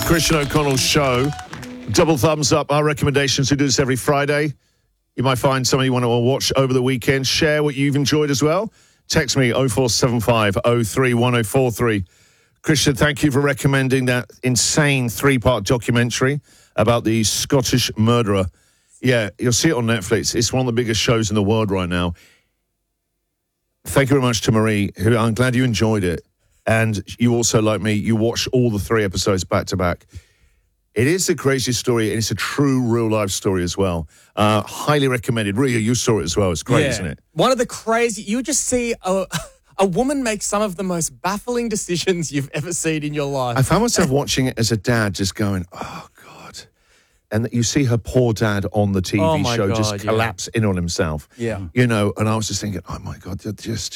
Christian O'Connell Show. Double thumbs up. Our recommendations. We do this every Friday. You might find something you want to watch over the weekend. Share what you've enjoyed as well. Text me 0475 03 1043. Christian, thank you for recommending that insane 3-part documentary about the Scottish murderer. Yeah, you'll see it on Netflix. It's one of the biggest shows in the world right now. Thank you very much to Marie, who I'm glad you enjoyed it. And you also, like me, you watched all the 3 episodes back to back. It is a crazy story, and it's a true real-life story as well. Highly recommended. Ria, you saw it as well. It's great, isn't it? One of the crazy... You just see a woman make some of the most baffling decisions you've ever seen in your life. I found myself watching it as a dad just going, oh, God. And you see her poor dad on the TV show just collapse in on himself. Yeah. You know, and I was just thinking, oh, my God, just